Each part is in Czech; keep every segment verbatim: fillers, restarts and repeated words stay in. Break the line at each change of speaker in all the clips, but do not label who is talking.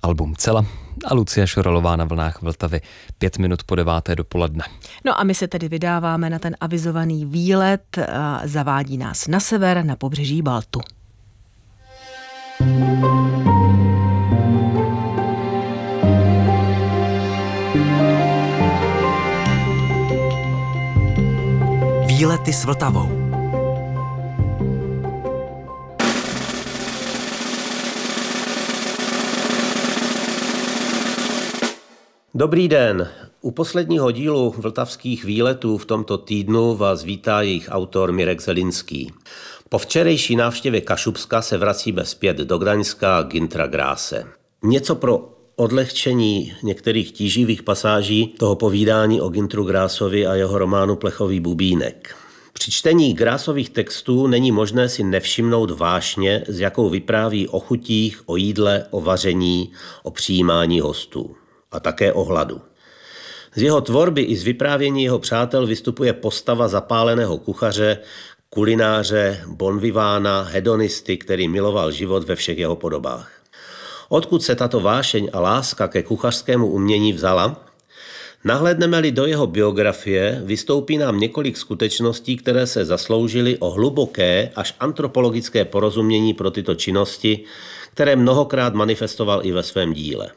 album Cela a Lucie Šoralová na vlnách Vltavy pět minut po deváté dopoledne.
No a my se tedy vydáváme na ten avizovaný výlet, zavádí nás na sever, na pobřeží Baltu.
Výlety s Vltavou.
Dobrý den. U posledního dílu vltavských výletů v tomto týdnu vás vítá jejich autor Mirek Zelinský. Po včerejší návštěvě Kašubska se vracíme zpět do Gdaňska Günthera Grasse. Něco pro odlehčení některých tíživých pasáží toho povídání o Güntheru Grassovi a jeho románu Plechový bubínek. Při čtení Grassových textů není možné si nevšimnout vášně, s jakou vypráví o chutích, o jídle, o vaření, o přijímání hostů. A také o hladu. Z jeho tvorby i z vyprávění jeho přátel vystupuje postava zapáleného kuchaře, kulináře, bonvivána, hedonisty, který miloval život ve všech jeho podobách. Odkud se tato vášeň a láska ke kuchařskému umění vzala? Nahlédneme-li do jeho biografie, vystoupí nám několik skutečností, které se zasloužily o hluboké až antropologické porozumění pro tyto činnosti, které mnohokrát manifestoval i ve svém díle.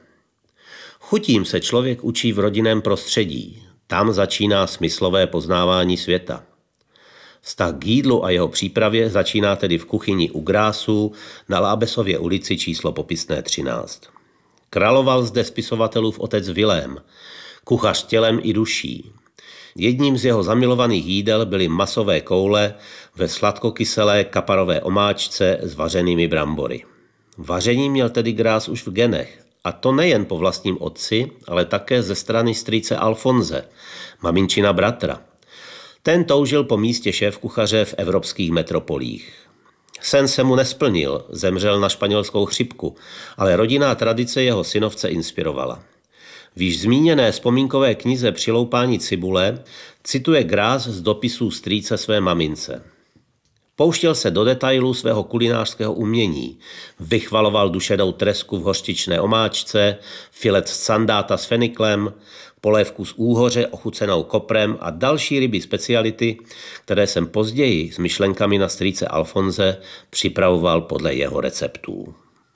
Chutím se člověk učí v rodinném prostředí. Tam začíná smyslové poznávání světa. Vztah k jídlu a jeho přípravě začíná tedy v kuchyni u Grassů na Lábesově ulici číslo popisné třináct. Královal zde spisovatelův otec Vilém, kuchař tělem i duší. Jedním z jeho zamilovaných jídel byly masové koule ve sladkokyselé kaparové omáčce s vařenými brambory. Vaření měl tedy Grass už v genech. A to nejen po vlastním otci, ale také ze strany strýce Alfonze, maminčina bratra. Ten toužil po místě šéfkuchaře v evropských metropolích. Sen se mu nesplnil, zemřel na španělskou chřipku, ale rodinná tradice jeho synovce inspirovala. V již zmíněné vzpomínkové knize Přiloupání cibule cituje Grass z dopisů strýce své mamince. Pouštěl se do detailů svého kulinářského umění. Vychvaloval dušenou tresku v hořčičné omáčce, filet z sandáta s feniklem, polévku z úhoře ochucenou koprem a další ryby speciality, které jsem později s myšlenkami na strýce Alfonze připravoval podle jeho receptů.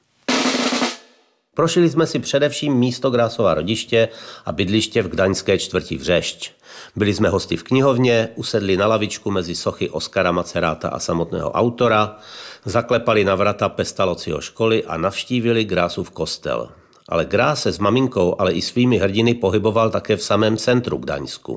Prošli jsme si především místo Grassova rodiště a bydliště v gdaňské čtvrti Vřešť. Byli jsme hosty v knihovně, usedli na lavičku mezi sochy Oskara Maceráta a samotného autora, zaklepali na vrata Pestalozziho školy a navštívili Grassův kostel. Ale Grass se s maminkou, ale i svými hrdiny pohyboval také v samém centru Gdaňsku.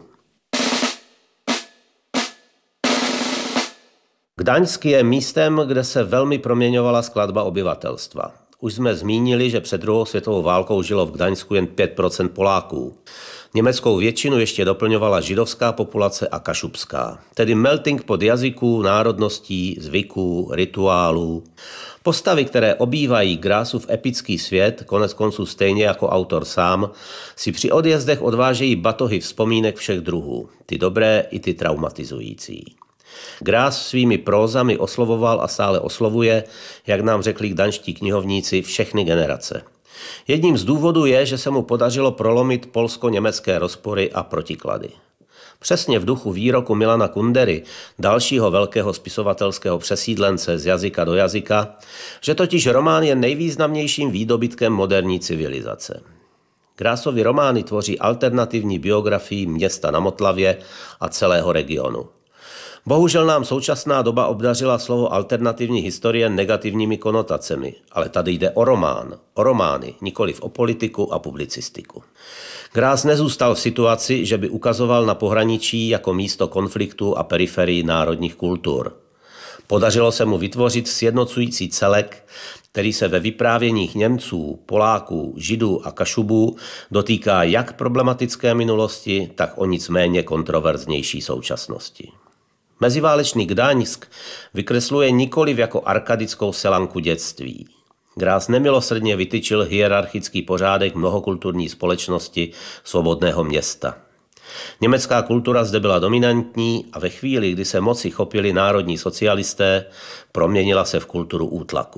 Gdaňsk je místem, kde se velmi proměňovala skladba obyvatelstva. Už jsme zmínili, že před druhou světovou válkou žilo v Gdaňsku jen pět procent Poláků. Německou většinu ještě doplňovala židovská populace a kašubská, tedy melting pot jazyků, národností, zvyků, rituálů. Postavy, které obývají Grassův epický svět, konec konců stejně jako autor sám, si při odjezdech odvážejí batohy vzpomínek všech druhů, ty dobré i ty traumatizující. Grass svými prózami oslovoval a stále oslovuje, jak nám řekli gdaňští knihovníci, všechny generace. Jedním z důvodů je, že se mu podařilo prolomit polsko-německé rozpory a protiklady. Přesně v duchu výroku Milana Kundery, dalšího velkého spisovatelského přesídlence z jazyka do jazyka, že totiž román je nejvýznamnějším výdobytkem moderní civilizace. Grassovy romány tvoří alternativní biografii města na Motlavě a celého regionu. Bohužel nám současná doba obdařila slovo alternativní historie negativními konotacemi, ale tady jde o román, o romány, nikoliv o politiku a publicistiku. Grass nezůstal v situaci, že by ukazoval na pohraničí jako místo konfliktu a periferii národních kultur. Podařilo se mu vytvořit sjednocující celek, který se ve vyprávěních Němců, Poláků, Židů a Kašubů dotýká jak problematické minulosti, tak o nic méně kontroverznější současnosti. Meziválečný Gdaňsk vykresluje nikoliv jako arkadickou selanku dětství. Grass nemilosrdně vytyčil hierarchický pořádek mnohokulturní společnosti svobodného města. Německá kultura zde byla dominantní a ve chvíli, kdy se moci chopili národní socialisté, proměnila se v kulturu útlaku.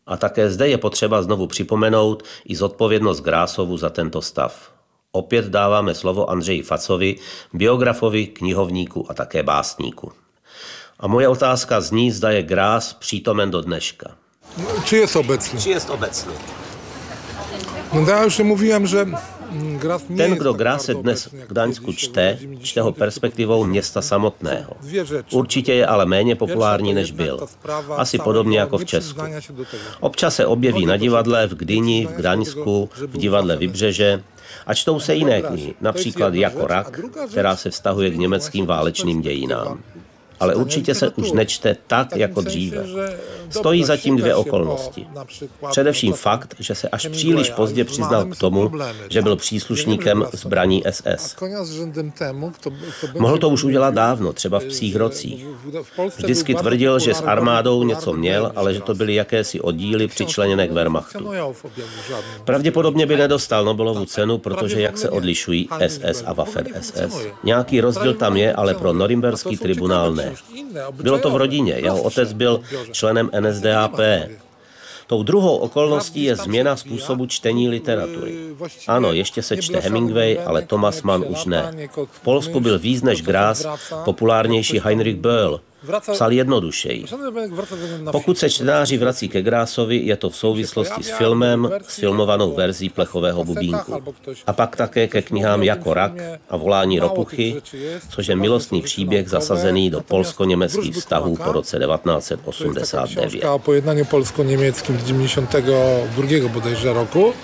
A také zde je potřeba znovu připomenout i zodpovědnost Grásovu za tento stav. Opět dáváme slovo Andřeji Facovi, biografovi, knihovníku a také básníku. A moje otázka zní, zda je Grás přítomen do dneška.
Czy jest obecny?
Či jest obecný?
No ja już mówiłem, že Grás nie
Ten,
jest
kdo
tak
Gráse
bardzo
dnes
obecny,
v
jak
Gdaňsku
kiedyś,
čte,
w dziewięćdziesiątych
čte ho perspektivou města samotného.
Dvě rzeczy.
Určitě je ale méně populární,
Pierwsza to
než
jednak
byl.
ta sprawa
Asi
całego
podobně jako v Česku.
nieprzyznania się do tego.
Občas se objeví na divadle v Gdyni, v Gdaňsku, v divadle Vybřeže a čtou se jiné knihy, například Jako rak, která se vztahuje k německým válečným dějinám. Ale určitě se už nečte tak, jako dříve. Stojí zatím dvě okolnosti. Především fakt, že se až příliš pozdě přiznal k tomu, že byl příslušníkem zbraní S S. Mohl to už udělat dávno, třeba v Psích rocích. Vždycky tvrdil, že s armádou něco měl, ale že to byly jakési oddíly přičleněné k Wehrmachtu. Pravděpodobně by nedostal Nobelovu cenu, protože jak se odlišují S S a Waffen S S. Nějaký rozdíl tam je, ale pro norimberský tribunál ne. Bylo to v rodině, jeho otec byl členem N S D A P. Tou druhou okolností je změna způsobu čtení literatury. Ano, ještě se čte Hemingway, ale Thomas Mann už ne. V Polsku byl víc než Grás populárnější Heinrich Böll. Psal jednodušeji. Pokud se čtenáři vrací ke Grásovi, je to v souvislosti s filmem, s filmovanou verzí Plechového bubínku. A pak také ke knihám Jako rak a Volání ropuchy, což je milostný příběh zasazený do polsko-německých vztahů po roce devatenáct set osmdesát devět.
O pojednaniu polsko-niemieckim z dziewięćdziesiątego drugiego bodajże roku.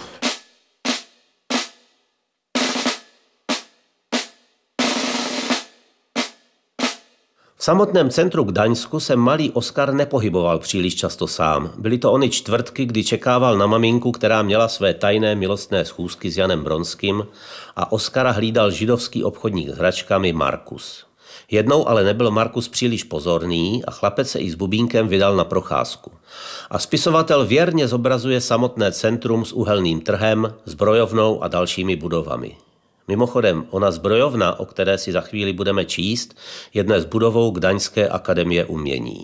V samotném centru Gdaňsku se malý Oskar nepohyboval příliš často sám. Byly to ony čtvrtky, kdy čekával na maminku, která měla své tajné milostné schůzky s Janem Bronským, a Oskara hlídal židovský obchodník s hračkami Markus. Jednou ale nebyl Markus příliš pozorný a chlapec se i s bubínkem vydal na procházku. A spisovatel věrně zobrazuje samotné centrum s uhelným trhem, zbrojovnou a dalšími budovami. Mimochodem, ona zbrojovna, o které si za chvíli budeme číst, je dnes budovou Gdaňské akademie umění.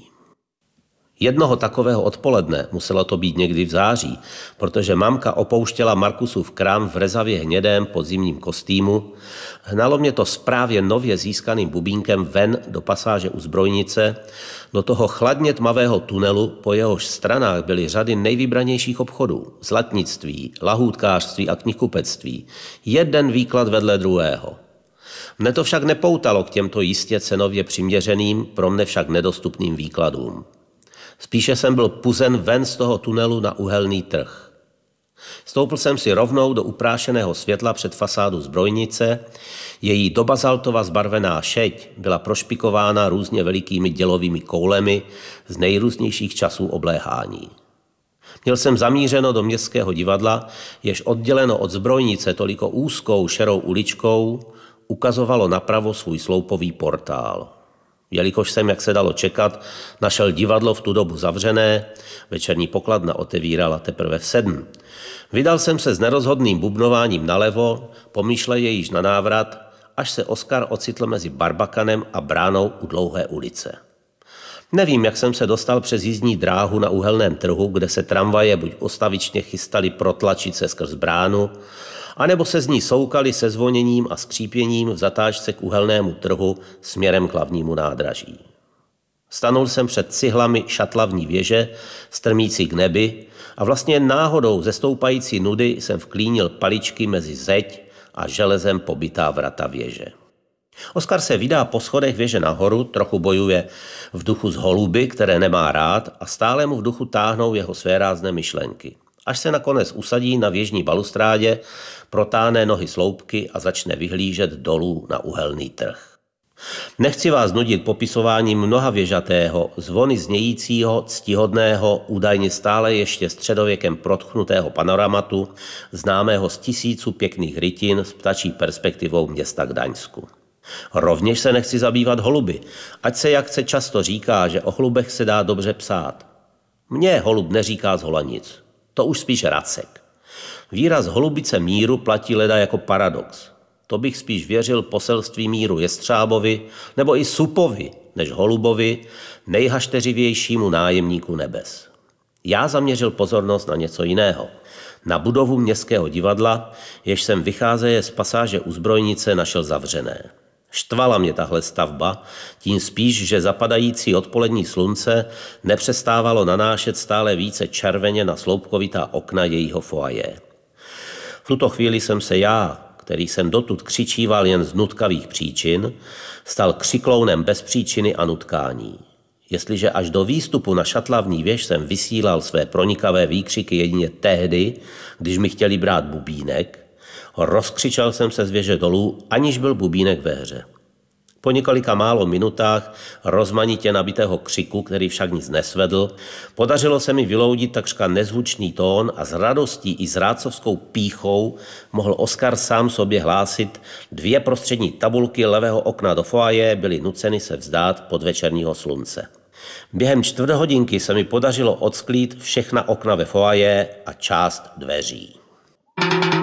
Jednoho takového odpoledne, muselo to být někdy v září, protože mamka opouštěla Markusův krám v rezavě hnědém podzimním kostýmu, hnalo mě to s právě nově získaným bubínkem ven do pasáže u zbrojnice, do toho chladně tmavého tunelu, po jehož stranách byly řady nejvybranějších obchodů, zlatnictví, lahůdkářství a knihkupectví, jeden výklad vedle druhého. Mne to však nepoutalo k těmto jistě cenově přiměřeným, pro mne však nedostupným výkladům. Spíše jsem byl puzen ven z toho tunelu na uhelný trh. Stoupl jsem si rovnou do uprášeného světla před fasádu zbrojnice, její do bazaltova zbarvená šeť byla prošpikována různě velikými dělovými koulemi z nejrůznějších časů obléhání. Měl jsem zamířeno do městského divadla, jež odděleno od zbrojnice toliko úzkou šerou uličkou ukazovalo napravo svůj sloupový portál. Jelikož jsem, jak se dalo čekat, našel divadlo v tu dobu zavřené, večerní pokladna otevírala teprve v sedm. Vydal jsem se s nerozhodným bubnováním nalevo, pomýšleje již na návrat, až se Oskar ocitl mezi Barbakanem a bránou u Dlouhé ulice. Nevím, jak jsem se dostal přes jízdní dráhu na uhelném trhu, kde se tramvaje buď ustavičně chystaly protlačit se skrz bránu, anebo se z ní soukali se zvoněním a skřípěním v zatáčce k uhelnému trhu směrem k hlavnímu nádraží. Stanul jsem před cihlami šatlavní věže, strmící k nebi, a vlastně náhodou ze stoupající nudy jsem vklínil paličky mezi zeď a železem pobytá vrata věže. Oskar se vydá po schodech věže nahoru, trochu bojuje v duchu s holuby, které nemá rád, a stále mu v duchu táhnou jeho svérázné myšlenky. Až se nakonec usadí na věžní balustrádě, protáhne nohy sloupky a začne vyhlížet dolů na uhelný trh. Nechci vás nudit popisováním mnoha věžatého, zvony znějícího, ctihodného, údajně stále ještě středověkem protchnutého panoramatu, známého z tisíců pěkných rytin s ptačí perspektivou města Gdaňsku. Rovněž se nechci zabývat holuby, ať se jak se často říká, že o holubech se dá dobře psát. Mně holub neříká zhola nic, to už spíš Racek. Výraz holubice míru platí leda jako paradox. To bych spíš věřil poselství míru Jestřábovi nebo i Supovi, než holubovi, nejhašteřivějšímu nájemníku nebes. Já zaměřil pozornost na něco jiného. Na budovu Městského divadla, jež jsem vycházeje z pasáže u zbrojnice našel zavřené. Štvala mě tahle stavba, tím spíš, že zapadající odpolední slunce nepřestávalo nanášet stále více červeně na sloupkovitá okna jejího foaje. V tuto chvíli jsem se já, který jsem dotud křičíval jen z nutkavých příčin, stal křiklounem bez příčiny a nutkání. Jestliže až do výstupu na šatlavní věž jsem vysílal své pronikavé výkřiky jedině tehdy, když mi chtěli brát bubínek, rozkřičel jsem se z věže dolů, aniž byl bubínek ve hře. Po několika málo minutách rozmanitě nabitého křiku, který však nic nesvedl, podařilo se mi vyloudit takřka nezvučný tón a s radostí i s rádcovskou pýchou mohl Oskar sám sobě hlásit, dvě prostřední tabulky levého okna do foaje byly nuceny se vzdát podvečerního slunce. Během čtvrt hodinky se mi podařilo odsklít všechna okna ve foaje a část dveří.